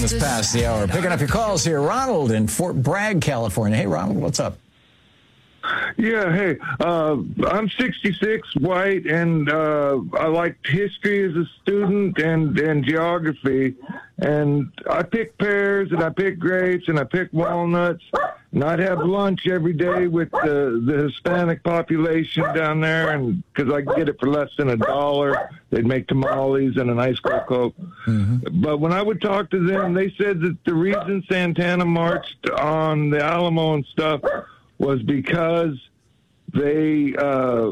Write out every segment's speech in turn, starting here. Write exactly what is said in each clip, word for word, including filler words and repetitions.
just past the hour. Picking up your calls here. Ronald in Fort Bragg, California. Hey, Ronald, what's up? Yeah, hey, uh, I'm sixty-six, white, and uh, I liked history as a student and, and geography. And I picked pears, and I picked grapes, and I picked walnuts. And I'd have lunch every day with the, the Hispanic population down there, and because I could get it for less than a dollar. They'd make tamales and an ice cold Coke. Mm-hmm. But when I would talk to them, they said that the reason Santana marched on the Alamo and stuff was because they uh,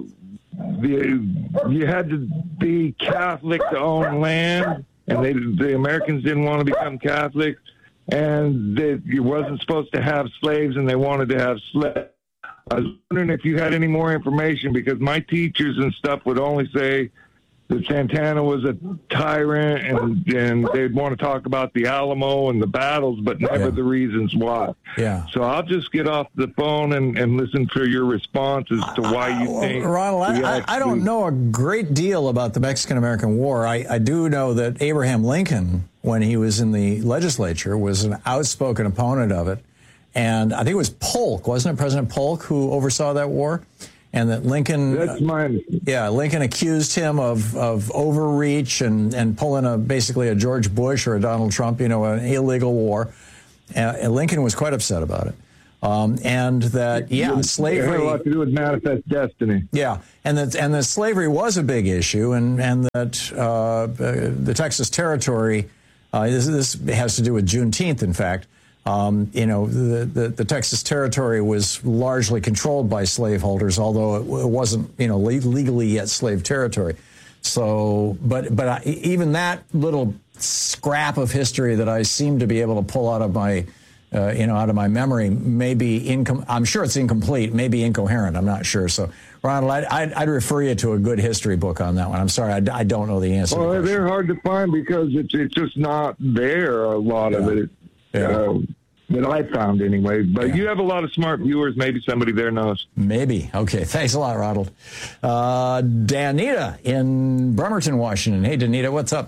the, you had to be Catholic to own land, and they the Americans didn't want to become Catholic, and that you wasn't supposed to have slaves, and they wanted to have slaves. I was wondering if you had any more information, because my teachers and stuff would only say that Santana was a tyrant, and, and they'd want to talk about the Alamo and the battles, but never yeah. the reasons why. Yeah. So I'll just get off the phone and, and listen for your response as to why you uh, think. Ronald, I, I, I don't know a great deal about the Mexican-American War. I, I do know that Abraham Lincoln, when he was in the legislature, was an outspoken opponent of it. And I think it was Polk, wasn't it, President Polk, who oversaw that war? And that Lincoln, That's mine. yeah, Lincoln accused him of, of overreach and, and pulling a basically a George Bush or a Donald Trump, you know, an illegal war. Uh, and Lincoln was quite upset about it. Um, and that, yeah, slavery. It had a lot to do with manifest destiny. Yeah, and that and that slavery was a big issue, and and that uh, the Texas Territory. Uh, this, this has to do with Juneteenth, in fact. Um, you know, the, the, the Texas Territory was largely controlled by slaveholders, although it, it wasn't, you know, legally yet slave territory. So, but but I, even that little scrap of history that I seem to be able to pull out of my, uh, you know, out of my memory, may be incom- I'm sure it's incomplete, maybe incoherent. I'm not sure. So, Ronald, I'd, I'd, I'd refer you to a good history book on that one. I'm sorry, I, I don't know the answer. Well, to the they're hard to find because it's it's just not there. A lot yeah. of it. Yeah. Uh, that I found anyway. But yeah. You have a lot of smart viewers. Maybe somebody there knows. Maybe. Okay. Thanks a lot, Ronald. Uh, Danita in Bremerton, Washington. Hey, Danita, what's up?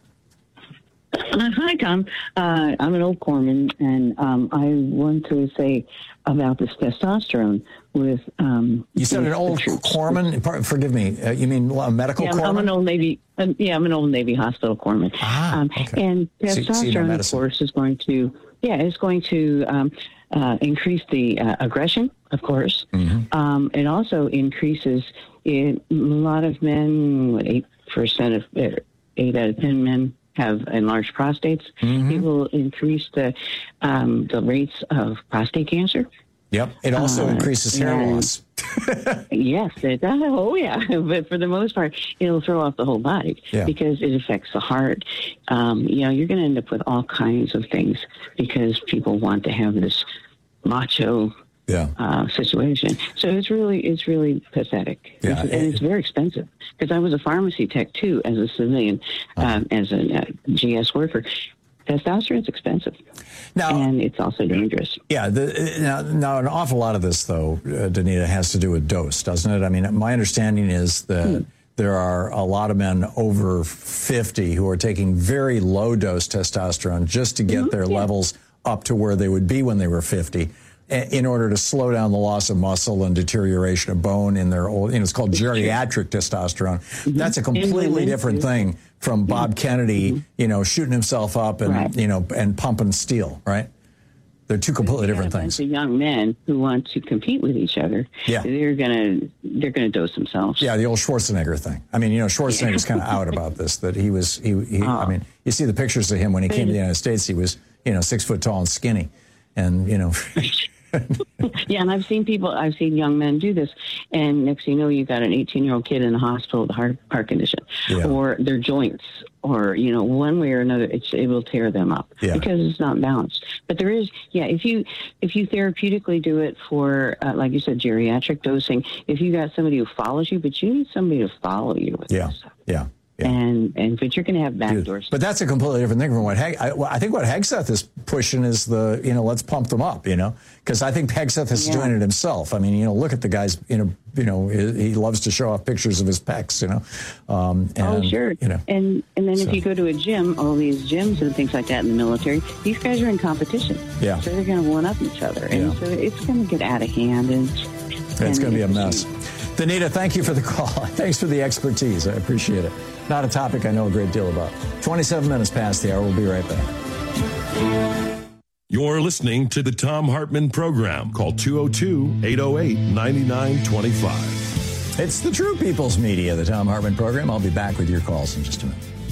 Uh, hi, Tom. Uh, I'm an old corpsman, and um, I want to say about this testosterone with... Um, you said an old corpsman? Forgive me. Uh, you mean a medical yeah, corpsman? I'm an old Navy... Um, yeah, I'm an old Navy hospital corpsman. Ah, um, okay. And testosterone, of course, is going to... Yeah, it's going to um, uh, increase the uh, aggression, of course. Mm-hmm. Um, it also increases... It, a lot of men, what, eight percent of... Uh, eight out of ten men have enlarged prostates. Mm-hmm. It will increase the um, the rates of prostate cancer. Yep. It also uh, increases hair loss. Yes. It does. Oh, yeah. But for the most part, it'll throw off the whole body yeah. because it affects the heart. Um, you know, you're going to end up with all kinds of things because people want to have this macho yeah. uh, situation. So it's really, it's really pathetic. Yeah. It's, and it's very expensive because I was a pharmacy tech too, as a civilian, uh-huh. um, as a uh, G S worker. Testosterone's expensive. Now, and it's also dangerous. Yeah. The, now, now, an awful lot of this, though, uh, Danita, has to do with dose, doesn't it? I mean, my understanding is that hmm. there are a lot of men over fifty who are taking very low dose testosterone just to get mm-hmm. their yeah. levels up to where they would be when they were fifty. In order to slow down the loss of muscle and deterioration of bone in their old, you know, it's called geriatric testosterone. Mm-hmm. That's a completely different thing from Bob Kennedy, mm-hmm. you know, shooting himself up and, right. you know, and pumping steel, right? They're two completely different things. The young men who want to compete with each other, yeah. they're gonna they're gonna dose themselves. Yeah, the old Schwarzenegger thing. I mean, you know, Schwarzenegger's kind of out about this. That he was, he, he oh. I mean, you see the pictures of him when he came to the United States. He was, you know, six foot tall and skinny, and you know. Yeah, and I've seen people, I've seen young men do this, and next thing you know, you've got an eighteen-year-old kid in the hospital with a heart, heart condition, yeah. or their joints, or, you know, one way or another, it's, it will tear them up yeah. because it's not balanced. But there is, yeah, if you if you therapeutically do it for, uh, like you said, geriatric dosing, if you got somebody who follows you, but you need somebody to follow you with yeah. this stuff. Yeah. Yeah. And and but you're going to have backdoors. But that's a completely different thing from what Heg, I, I think what Hegseth is pushing is the, you know, let's pump them up, you know, because I think Hegseth is yeah. doing it himself. I mean, you know, look at the guy's, you know, you know, he loves to show off pictures of his pecs, you know. Um, and, oh, sure. You know, and and then so. if you go to a gym, all these gyms and things like that in the military, these guys are in competition. Yeah. So they're going to one up each other, and yeah. so it's going to get out of hand, and it's going to be a mess. Danita, thank you for the call. Thanks for the expertise. I appreciate it. Not a topic I know a great deal about. twenty-seven minutes past the hour. We'll be right back. You're listening to the Thom Hartmann Program. Call two oh two, eight oh eight, nine nine two five. It's the True People's Media, the Thom Hartmann Program. I'll be back with your calls in just a minute.